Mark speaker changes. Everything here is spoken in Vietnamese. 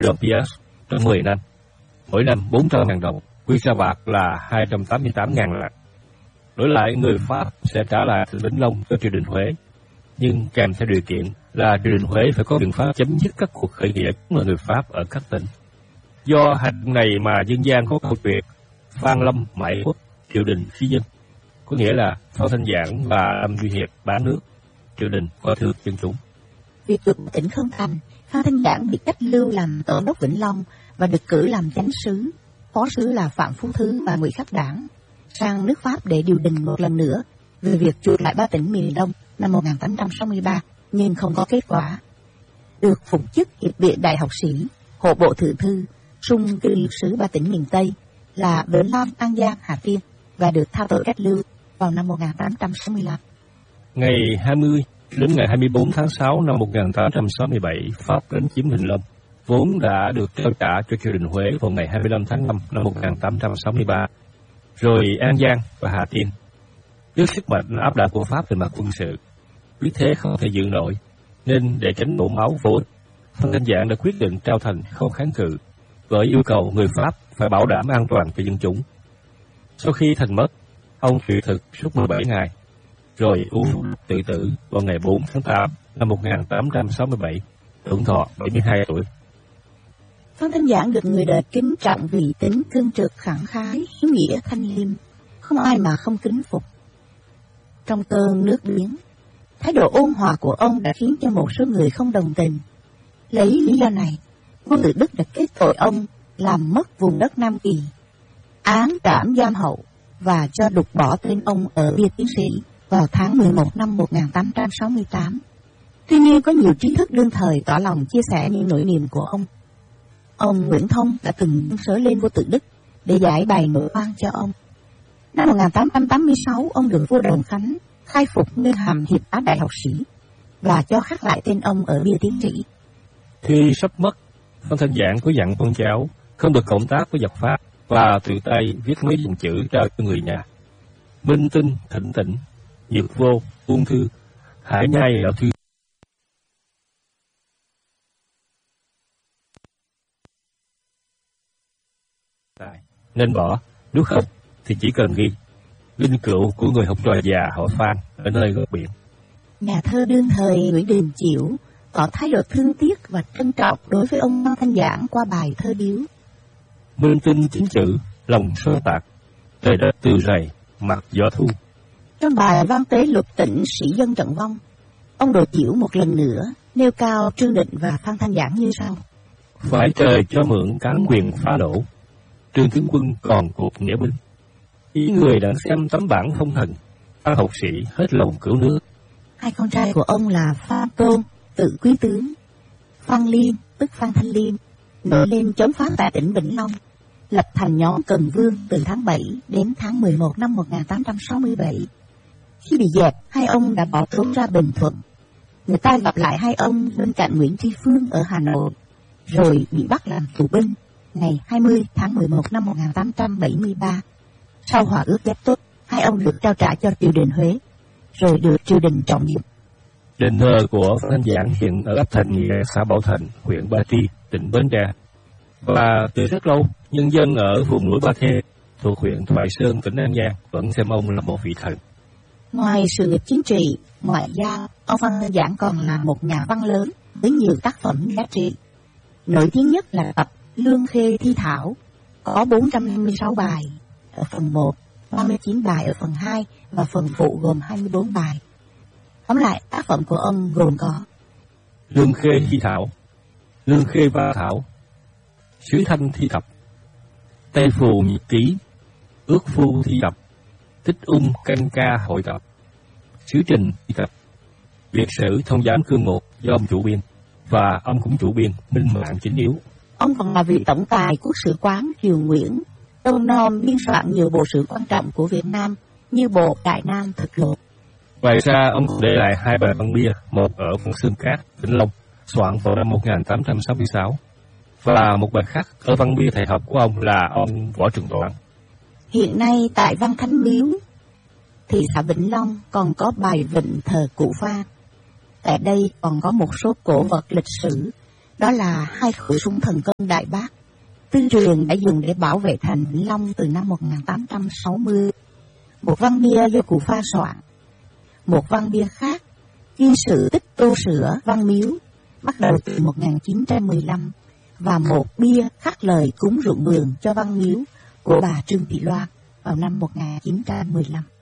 Speaker 1: rupiah trong 10 năm, mỗi năm 400.000 đồng, quy ra bạc là 288.000 lạng. Đổi lại, người Pháp sẽ trả lại tỉnh Vĩnh Long cho triều đình Huế, nhưng kèm theo điều kiện là triều đình Huế phải có biện pháp chấm dứt các cuộc khởi nghĩa của người Pháp ở các tỉnh. Do hành động này mà dân gian có câu chuyện Phan Lâm mại quốc, triều đình khí dân, có nghĩa là Phan Thanh Giảng và Lâm Duy Hiệp bán nước, triều đình coi thường dân chúng.
Speaker 2: Việc vượt tỉnh không thành, Phan Thanh Giảng bị cách lưu làm tổng đốc Vĩnh Long và được cử làm chánh sứ, phó sứ là Phạm Phú Thứ và Ngụy Khắc Đảng sang nước Pháp để điều đình một lần nữa về việc chuộc lại 3 tỉnh miền Đông năm 1863, nhưng không có kết quả. Được phục chức hiệp biện đại học sĩ, hộ bộ thự thư, sung cư liệt sứ 3 tỉnh miền Tây là Vĩnh Long, An Giang, Hà Tiên và được tha tội cách lưu vào năm 1865.
Speaker 1: Ngày 20 đến ngày 24 tháng 6 năm 1867, Pháp đánh chiếm Vĩnh Long, vốn đã được trao trả cho triều đình Huế vào ngày 25 tháng 5 năm 1863, rồi An Giang và Hà Tiên. Trước sức mạnh áp đảo của Pháp về mặt quân sự, biết thế không thể giữ nổi, nên để tránh đổ máu vô ích, Phan Thanh Giảng đã quyết định trao thành không kháng cự, với yêu cầu người Pháp phải bảo đảm an toàn cho dân chúng. Sau khi thành mất, ông tuyệt thực suốt 17 ngày, rồi uống tự tử vào ngày 4 tháng 8 năm 1867, hưởng thọ 72 tuổi.
Speaker 2: Phan Thanh Giảng được người đời kính trọng vì tính cương trực, khẳng khái, hiếu nghĩa, thanh liêm, không ai mà không kính phục. Trong cơn nước biến, thái độ ôn hòa của ông đã khiến cho một số người không đồng tình. Lấy lý do này, vua Tự Đức đã kết tội ông làm mất vùng đất Nam Kỳ, án trảm giam hậu và cho đục bỏ tên ông ở bia tiến sĩ vào tháng 11 năm 1868. Tuy nhiên, có nhiều trí thức đương thời tỏ lòng chia sẻ những nỗi niềm của ông. Ông Nguyễn Thông đã từng sớ lên vua Tự Đức để giải bày nỗi oan cho ông. Năm 1886, ông được vua Đồng Khánh khai phục nâng hàm hiệp tá đại học sĩ và cho khắc lại tên ông ở bia tiến sĩ.
Speaker 1: Khi sắp mất, Phan Thanh Giảng có dặn con cháu không được cộng tác với giặc Pháp và tự tay viết mấy dòng chữ trao cho người nhà: Minh Tinh, Thịnh Tịnh, Nhược Vô, Ung Thư, Hải Nhai Đạo Thư. Nên bỏ, nếu không thì chỉ cần ghi linh cữu của người học trò già họ Phan ở nơi góc biển.
Speaker 2: Nhà thơ đương thời Nguyễn Đình Chiểu tỏ thái độ thương tiếc và trân trọng đối với ông Phan Thanh Giảng qua bài thơ điếu:
Speaker 1: Minh Tinh chính chữ, lòng sơ tạc, trời đất từ rầy, mặt gió thu.
Speaker 2: Trong bài văn tế lục tỉnh sĩ dân trận vong, ông Đồ Chiểu một lần nữa nêu cao Trương Định và Phan Thanh Giảng như sau:
Speaker 1: Phải trời cho mượn cán quyền phá đổ, Trương tướng quân còn cột nghĩa binh. Ý người đã xem tấm bản phong thần, Phan học sĩ hết lòng cứu nước.
Speaker 2: Hai con trai của ông là Phan Tôn, tự quý tướng, Phan Liêm, tức Phan Thanh Liêm, nổi lên chống phá tại tỉnh Vĩnh Long, lập thành nhóm Cần Vương từ tháng 7 đến tháng 11 năm 1867. Khi bị dẹp, hai ông đã bỏ trốn ra Bình Thuận. Người ta gặp lại hai ông bên cạnh Nguyễn Tri Phương ở Hà Nội, rồi bị bắt làm tù binh ngày 20 tháng 11 năm 1873. Sau hòa ước Giáp Tốt, hai ông được trao trả cho triều đình Huế, rồi được triều đình trọng dụng.
Speaker 1: Đền thờ của Phan Thanh Giảng hiện ở ấp Thành Nghĩa, xã Bảo Thành, huyện Ba Tri, tỉnh Bến Tre. Và từ rất lâu, nhân dân ở vùng núi Ba Thê, thuộc huyện Thoại Sơn, tỉnh An Giang, vẫn xem ông là một vị thần.
Speaker 2: Ngoài sự nghiệp chính trị, ngoại giao, ông Phan Thanh Giảng còn là một nhà văn lớn với nhiều tác phẩm giá trị. Nổi tiếng nhất là tập Lương Khê Thi Thảo, có 456 bài ở phần 1, 39 bài ở phần 2 và phần phụ gồm 24 bài. Tóm lại, tác phẩm của ông gồm có:
Speaker 1: Lương Khê Thi Thảo, Lương Khê Va Thảo, Sứ Thanh Thi Tập, Tây Phù Nhật Ký, Ước Phu Thi Tập, Tích Ung Canh Ca Hội Tập, Sứ Trình Thi Tập, Việt Sử Thông Giám Cương Một do ông chủ biên, và ông cũng chủ biên Minh Mạng Chính Yếu. Ông
Speaker 2: còn là vị tổng tài quốc sử quán Triều Nguyễn, Đông Nom biên soạn nhiều bộ sử quan trọng của Việt Nam như bộ Đại Nam Thực Lộ.
Speaker 1: Ngoài ra, ông để lại 2 bài văn bia, một ở Văn Xương Cát, Vĩnh Long, soạn vào năm 1866, và một bài khác ở văn bia thầy học của ông là ông Võ Trường Toản.
Speaker 2: Hiện nay tại Văn Thánh Miếu, thị xã Vĩnh Long còn có bài vịnh thờ Cụ Phan. Tại đây còn có một số cổ vật lịch sử Đó là 2 khẩu súng thần công Đại Bác, Tuyên Truyền đã dùng để bảo vệ thành Vĩnh Long từ năm 1860. Một văn bia do cụ pha soạn. Một văn bia khác ghi sự tích tu sửa Văn Miếu bắt đầu từ 1915 và một bia khắc lời cúng ruộng vườn cho Văn Miếu của bà Trương Thị Loan vào năm 1915.